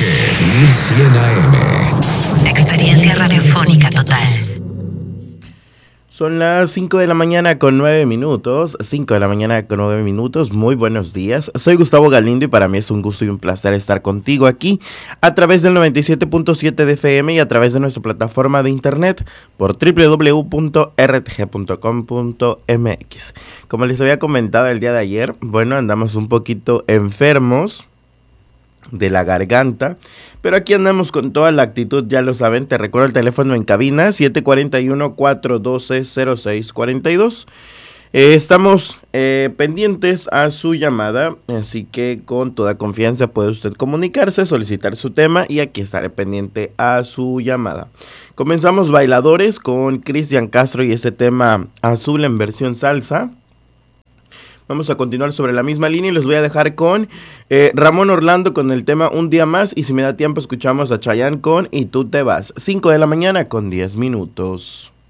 G1100 AM. Experiencia radiofónica total. Son las 5 de la mañana con 9 minutos. 5 de la mañana con 9 minutos. Muy buenos días. Soy Gustavo Galindo y para mí es un gusto y un placer estar contigo aquí a través del 97.7 de FM y a través de nuestra plataforma de internet por www.rtg.com.mx. Como les había comentado el día de ayer, bueno, andamos un poquito enfermos de la garganta, pero aquí andamos con toda la actitud, ya lo saben. Te recuerdo el teléfono en cabina 741-412-0642. Estamos pendientes a su llamada, así que con toda confianza puede usted comunicarse, solicitar su tema y aquí estaré pendiente a su llamada. Comenzamos Bailadores con Cristian Castro y este tema Azul en versión salsa. Vamos a continuar sobre la misma línea y los voy a dejar con Ramón Orlando con el tema Un Día Más, y si me da tiempo escuchamos a Chayanne con Y Tú Te Vas. 5 de la mañana con 10 minutos.